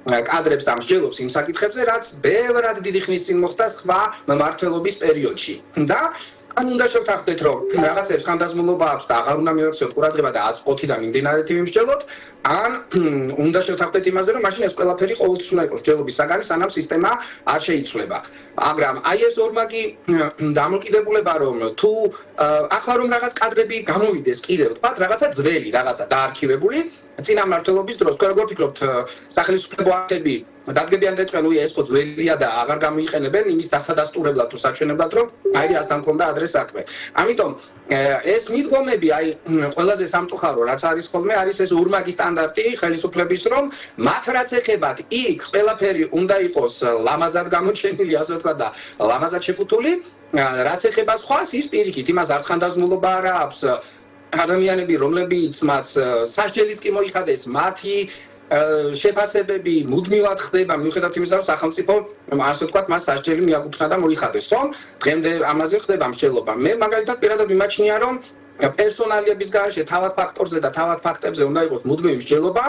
კადრებს და მსჯელობს იმ საკითხებზე, რაც ბევრად დიდი ხნის წინ მოხდა სხვა მმართველობის პერიოდში. და ან უნდა შევთანხმდეთ, რომ რაღაცებს ხანდაზმულობა აქვს და აღარ უნდა მივაქციოთ ყურადღება და აწყვოთი და მიმდინარეთი ვიმსჯელოთ, ან უნდა შევთანხმდეთ იმაზე, რომ მაშინ ეს ყველაფერი ყოველთვის უნდა იყოს მსჯელობის საგანი, სანამ სისტემა არ შეიცვლება. მაგრამ აი ეს ორმაგი დამოკიდებულება, რომ თუ ახლა რომ რაღაც კადრები გამოვიდეს კიდევ, თქვათ რაღაცა ძველი, რაღაცა დაარქივებული, წინა მმართველობის დროს, თქვენ როგორ ფიქრობთ, სახელმწიფო აქტები დადგებიან დაწვენ, ეს ხო ძველია და აღარ გამოიყენებენ იმის დასადასტურებლად თუ საჩვენებლად, რომ აი რასთან მქონდა ადრე საქმე. ამიტომ ეს მიდგომები, აი ყველაზე სამწუხარო რაც არის ხოლმე, არის ეს ორმაგი სტანდარტი ხელისუფლების, რომ მათ რაც ეხებათ, იქ ყველაფერი უნდა იყოს ლამაზად გამოჩენილი, ასე ვთქვათ და ლამაზად შეფუთული, რაც ეხება სხვას, ის პირიქით იმას არც ხანდაზმულობა არ აქვს. ადამიანები, რომლებიც მას სასჯელიც კი მოიხადეს, მათი შეფასებები მუდმივად ხდება, მიუხედავად იმისა, რომ სახელმწიფო ასე ვთქვათ, მას სასჯელი მიაკუთვნა და მოიხადეს. თუმცა დღემდე ამაზე ხდება მსჯელობა. მე მაგალითად პირადად მიმაჩნია, რომ პერსონალიების გარშე თავად ფაქტორზე და თავად ფაქტებზე უნდა იყოს მუდმივი მსჯელობა,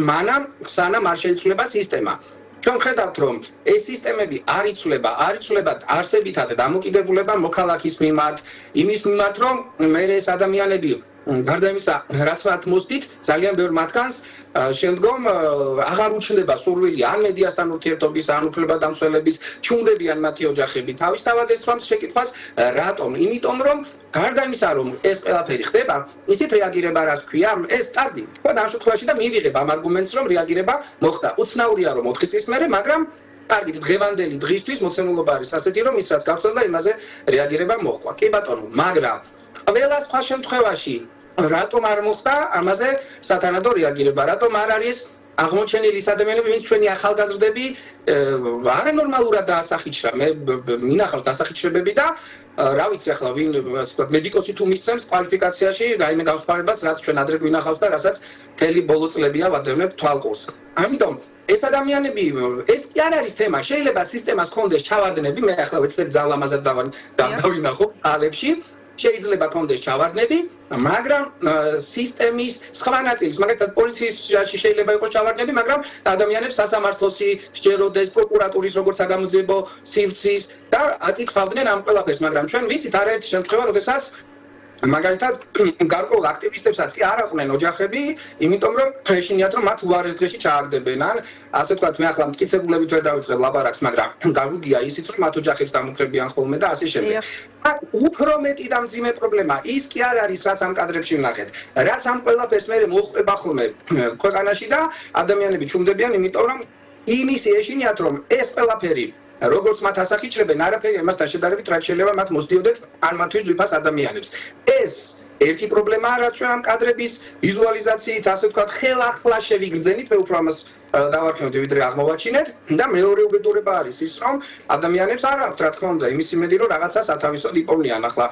სანამ არ შეიცვლება სისტემა. ჩვენ ხედავთ, რომ ეს სისტემები არ იცვლება არსებითად დამოკიდებულება მოქალაქის მიმართ, იმის მიმართ, რომ მე ეს ადამიანები გარდა იმისა, რაც მათ მოსდით, ძალიან ბევრ მათგანს შემდგომ აღარ უჩნდება სურვილი ან მედიასთან ურთიერთობის, ან უფლებადამცველების, ჩუნდებიან მათი ოჯახები. თავისთავად ეს სვამს შეკითხვას, რატომ? იმიტომ რომ გარდა იმისა, რომ ეს ყველაფერი ხდება, ისეთ რეაგირება რაც ქვია, ეს სტარდი. თქვენ ამ შემთხვევაში და მივიღებ ამ არგუმენტს, რომ რეაგირება მოხდა. უცნაურია, რომ 4 წლის მერე, მაგრამ კარგით, დღევანდელი დღისთვის მოცემულობა არის ასეთი, რომ ის რაც გავრცელდა, იმაზე რეაგირება მოხდა. კი ბატონო, მაგრამ ყველა სხვა შემთხვევაში რატომ არ მოხდა ამაზე სათანადო რეაგირება? რატომ არ არის აღმოჩენილი ის ადამიანები, ვინც ჩვენი ახალგაზრდები არანორმალურად დაასახიჩრა? მე მინახავ დასახიჩრებები და რა ვიცი ახლა ვინ ასე ვთქვათ მედიკოსი თუ მისცემს კვალიფიკაციაში რაიმე გამსხვილებას, რაც ჩვენ ადრე გვინახავს და რასაც მთელი ბოლო წლებია ვადევნებთ თვალყურს. ამიტომ ეს ადამიანები, ეს კი არ არის თემა. შეიძლება სისტემას ჰქონდეს ჩავარდნები, მე ახლა ვეცდებ ძალიან ლამაზად დავინახო ალებში. შეიძლება კონდეს ჩავარდნები, მაგრამ სისტემის სხვა ნაწილის, მაგალითად პოლიციაში შეიძლება იყოს ჩავარდნები, მაგრამ ადამიანებს სასამართლოსი სჯეროდეს, პროკურატურის როგორც საგამოძიებო სივრცის და აკითხავდნენ ამ ყველაფერს, მაგრამ ჩვენ ვიცით არაერთი შემთხვევა, როდესაც მაგალითად გარკვეულ აქტივისტებსაც კი არ აყვნენ ოჯახები, იმიტომ რომ ეშინიათ რომ მათ უარეს დღეში ჩააგდებენ, ან ასე ვთქვათ, მე ახლა მტკიცებულებით ვერ დავიწყებ ლაპარაკს, მაგრამ გაგვიგია ისიც რომ მათ ოჯახებს დამუქრებიან ხოლმე და ასე შემდეგ. უფრო მეტი და მძიმე პრობლემა ის კი არ არის, რაც ამ კადრებში ვნახეთ, რაც ამ ყველაფერს მე მოხდება ხოლმე ქვეყანაში და ადამიანები ჩუმდებიან, იმიტომ რომ იმის ეშინიათ რომ ეს ყველაფერი როგორც მათ ასახიჩრებენ, არაფერი ამასთან შედარებით რაც შეიძლება მათ მოსდიოდეთ ან მათთვის ძვირფას ადამიანებს. ეს ერთი პრობლემაა, რაც ჩვენ ამ კადრების ვიზუალიზაციით, ასე ვთქვათ, ხელახლა შევიგრძენით, მე უფრო ამას დავარქმევდი, ვიდრე აღმოვაჩინეთ და მეორე უბედურება არის ის, რომ ადამიანებს არ აქვთ, რა თქმა უნდა, იმის იმედი, რომ რაღაცა სათავისოდ იპოვნიან. ახლა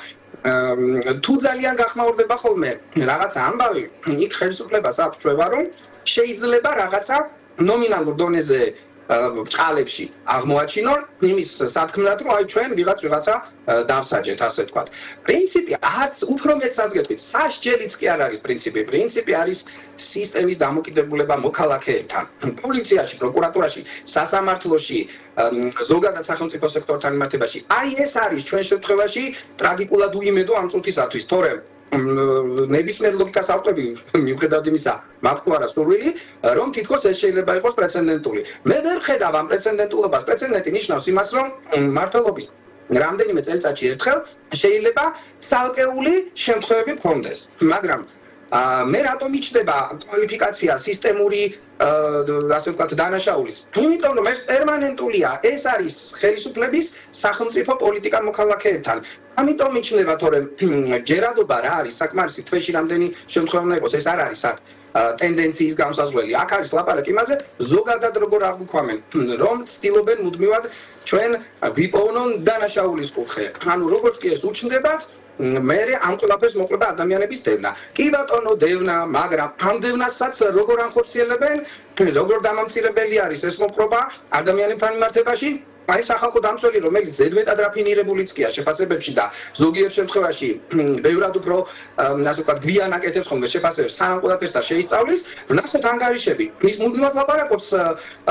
თუ ძალიან გახმაურდება ხოლმე რაღაცა ამბავი, იქ ხელისუფლებას აქვს ჩვევა, რომ შეიძლება რაღაცა ნომინალურ დონეზე ბრჭყალებში აღმოაჩინონ იმის სათქმელად, რომ აი ჩვენ ვიღაცა დავსაჯეთ, ასე ვთქვათ. პრინციპი არც უფრო მეტსაც გეტყვით, სასჯელიც კი არ არის პრინციპი. პრინციპი არის სისტემის დამოკიდებულება მოქალაქეებთან. პოლიციაში, პროკურატურაში, სასამართლოში, ზოგადად სახელმწიფო სექტორთან მიმართებაში. აი ეს არის ჩვენ შემთხვევაში ტრაგიკულად უიმედო ამ წუთისათვის, თორემ ნებისმიერ ლოგიკას ავყვები, მიუხედავად იმისა, მაქვს თუ არა სურვილი, რომ თითქოს ეს შეიძლება იყოს პრეცედენტული. მე ვერ ხედავ ამ პრეცედენტულობას. პრეცედენტი ნიშნავს იმას, რომ მმართველობის რამდენიმე წელიწადში ერთხელ შეიძლება ცალკეული შემთხვევები მქონდეს. მაგრამ მე რატომ მიჩნდება კვალიფიკაცია სისტემური ასე ვთქვათ დანაშაულის? იმიტომ რომ ეს პერმანენტულია, ეს არის ხელისუფლების სახელმწიფო პოლიტიკა მოქალაქეებთან. ამიტომ მიჩნდება, თორემ ჯერადობა რა არის საკმარისი თვეში რამდენი შემთხვევა უნდა იყოს, ეს არ არის ტენდენციის გამსაზღვრელი. აქ არის ლაპარაკი იმაზე, ზოგადად როგორ აღვიქვამენ, რომ ცდილობენ მუდმივად ჩვენ ვიპოვნონ დანაშაულის კუთხე. ანუ როგორც კი ეს უჩნდებათ, მე ამ ყველაფერს მოყვება ადამიანების დევნა. კი ბატონო, დევნა, მაგრამ ამ დევნასაც როგორ ანხორციელებენ, როგორ დამამცირებელი არის ეს მოყრობა ადამიანებთან მიმართებაში? აი სახალხო დამცველი, რომელიც ზედმეტად რაფინირებულიც კი შეფასებებში და ზოგიერთ შემთხვევაში ბევრად უფრო ასე ვთქვათ გვიან აკეთებს ხოლმე შეფასებებს, სანამ ყველაფერსა შეისწავლის, ვნახოთ ანგარიშები. ის მუდმივად ლაპარაკობს